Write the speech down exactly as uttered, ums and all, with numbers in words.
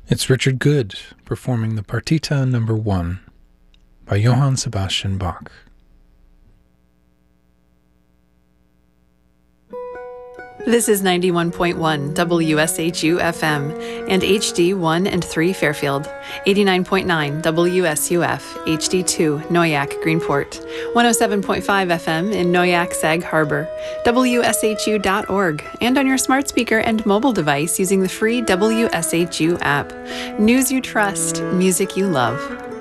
It's Richard Good performing the Partita Number One by Johann Sebastian Bach. This is ninety-one point one W S H U F M and H D one and three Fairfield, eighty-nine point nine W S U F, H D two Noyac Greenport, one oh seven point five F M in Noyac Sag Harbor, W S H U dot org, and on your smart speaker and mobile device using the free W S H U app. News you trust, music you love.